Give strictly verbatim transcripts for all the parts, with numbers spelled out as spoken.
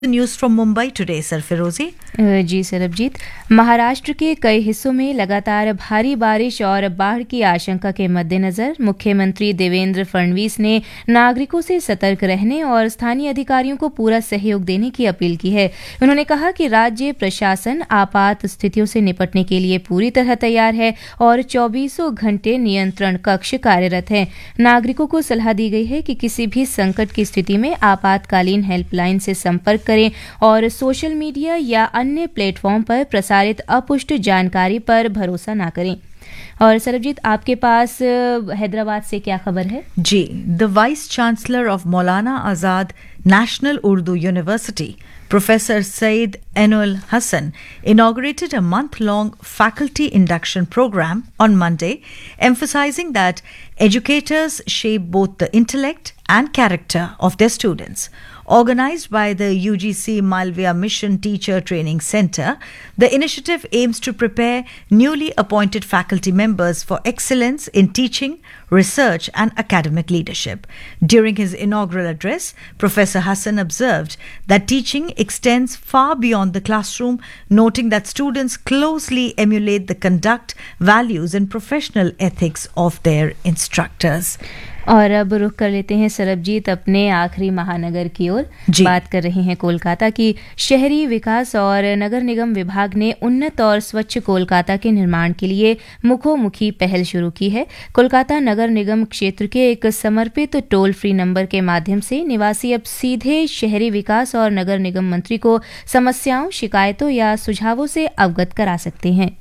The news from Mumbai today, Sarfirozi. जी सरबजीत, महाराष्ट्र के कई हिस्सों में लगातार भारी बारिश और बाढ़ की आशंका के मद्देनजर मुख्यमंत्री देवेंद्र फडणवीस ने नागरिकों से सतर्क रहने और स्थानीय अधिकारियों को पूरा सहयोग देने की अपील की है। उन्होंने कहा कि राज्य प्रशासन आपात स्थितियों से निपटने के लिए पूरी तरह तैयार है और चौबीसों घंटे नियंत्रण कक्ष कार्यरत है। नागरिकों को सलाह दी गई है कि किसी भी संकट की स्थिति में आपातकालीन हेल्पलाइन से संपर्क करें और सोशल मीडिया या अन्य प्लेटफॉर्म पर प्रसारित अपुष्ट जानकारी पर भरोसा न करें। और सरबजीत, आपके पास हैदराबाद से क्या खबर है? जी, the vice chancellor of Maulana Azad national Urdu university, Professor Saeed Enol Hassan, inaugurated a month-long faculty induction program on Monday, emphasizing that educators shape both the intellect and character of their students. Organized by the U G C Malviya Mission Teacher Training Center, the initiative aims to prepare newly appointed faculty members for excellence in teaching, research and academic leadership. During his inaugural address, Professor Hassan observed that teaching extends far beyond the classroom, noting that students closely emulate the conduct, values and professional ethics of their instructors. और अब रुख कर लेते हैं सरबजीत अपने आखिरी महानगर की ओर। बात कर रहे हैं कोलकाता की। शहरी विकास और नगर निगम विभाग ने उन्नत और स्वच्छ कोलकाता के निर्माण के लिए मुखोमुखी पहल शुरू की है। कोलकाता नगर निगम क्षेत्र के एक समर्पित टोल फ्री नंबर के माध्यम से निवासी अब सीधे शहरी विकास और नगर निगम मंत्री को समस्याओं, शिकायतों या सुझावों से अवगत करा सकते हैं।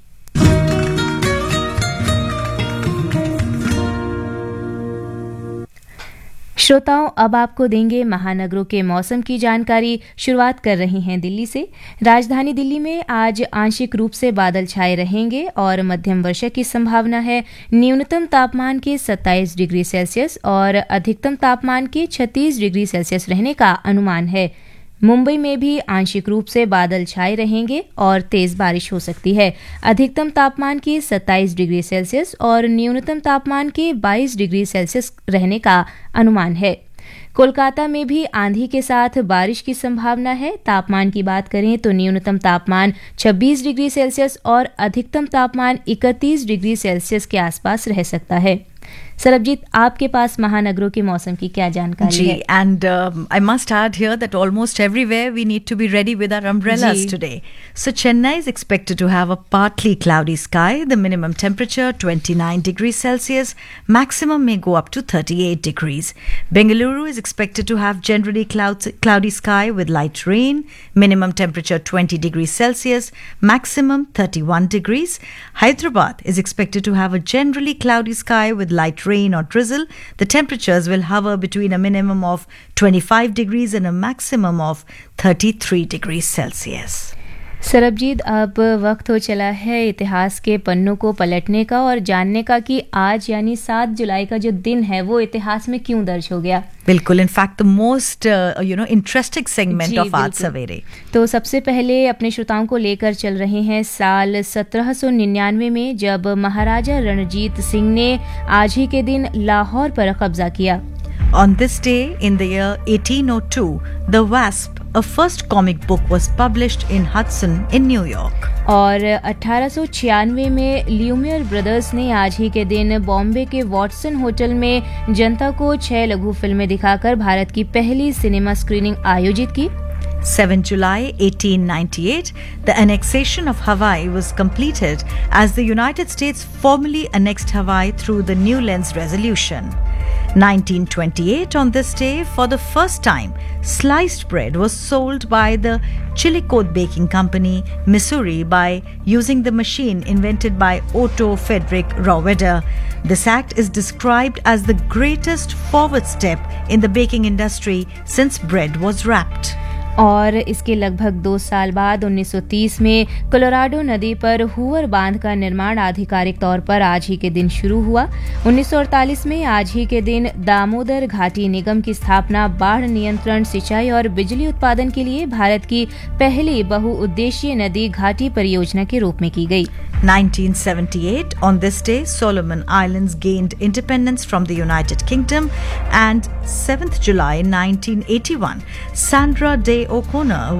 श्रोताओं, अब आपको देंगे महानगरों के मौसम की जानकारी। शुरुआत कर रहे हैं दिल्ली से। राजधानी दिल्ली में आज आंशिक रूप से बादल छाए रहेंगे और मध्यम वर्षा की संभावना है। न्यूनतम तापमान के सत्ताईस डिग्री सेल्सियस और अधिकतम तापमान के छत्तीस डिग्री सेल्सियस रहने का अनुमान है। मुंबई में भी आंशिक रूप से बादल छाए रहेंगे और तेज बारिश हो सकती है। अधिकतम तापमान के सत्ताईस डिग्री सेल्सियस और न्यूनतम तापमान के बाईस डिग्री सेल्सियस रहने का अनुमान है। कोलकाता में भी आंधी के साथ बारिश की संभावना है। तापमान की बात करें तो न्यूनतम तापमान छब्बीस डिग्री सेल्सियस और अधिकतम तापमान इकतीस डिग्री सेल्सियस के आसपास रह सकता है। सरबजीत, आपके पास महानगरों के मौसम की क्या जानकारी है? And um, I must add here that almost everywhere we need to be ready with our umbrellas today. So Chennai is expected to have a partly cloudy sky. The minimum temperature twenty-nine degrees Celsius, maximum may go up to thirty-eight degrees. Bengaluru is expected to have generally clouds, cloudy sky with light rain. Minimum temperature twenty degrees Celsius, maximum thirty-one degrees. Hyderabad is expected to have a generally cloudy sky with light rain or drizzle. The temperatures will hover between a minimum of twenty-five degrees and a maximum of thirty-three degrees Celsius. Sarabjit, अब वक्त हो चला है इतिहास के पन्नों को पलटने का और जानने का कि आज यानी सात जुलाई का जो दिन है वो इतिहास में क्यों दर्ज हो गया। बिल्कुल, in fact the most you know interesting segment of आज सवेरे। तो सबसे पहले अपने श्रोताओं को लेकर चल रहे हैं साल सत्रह सौ निन्यानवे में, जब महाराजा रणजीत सिंह ने आज ही के दिन लाहौर पर कब्जा किया। On this day in the year eighteen oh two, The Wasp, a first comic book, was published in Hudson in New York. और अठारह सौ छियानवे में ल्यूमियर ब्रदर्स ने आज ही के दिन बॉम्बे के वॉटसन होटल में जनता को छह लघु फिल्में दिखाकर भारत की पहली सिनेमा स्क्रीनिंग आयोजित की। seventh July eighteen ninety-eight, the annexation of Hawaii was completed as the United States formally annexed Hawaii through the Newlands Resolution. nineteen twenty-eight, on this day, for the first time, sliced bread was sold by the Chillicothe Baking Company, Missouri, by using the machine invented by Otto Frederick Rohrwader. This act is described as the greatest forward step in the baking industry since bread was wrapped. और इसके लगभग दो साल बाद उन्नीस सौ तीस में कोलोराडो नदी पर हूवर बांध का निर्माण आधिकारिक तौर पर आज ही के दिन शुरू हुआ। उन्नीस सौ अड़तालीस में आज ही के दिन दामोदर घाटी निगम की स्थापना बाढ़ नियंत्रण, सिंचाई और बिजली उत्पादन के लिए भारत की पहली बहुउद्देशीय नदी घाटी परियोजना के रूप में की गई। nineteen seventy-eight, on this day, Solomon Islands gained independence from the United Kingdom. And seventh July nineteen eighty-one, Sandra Day O'Connor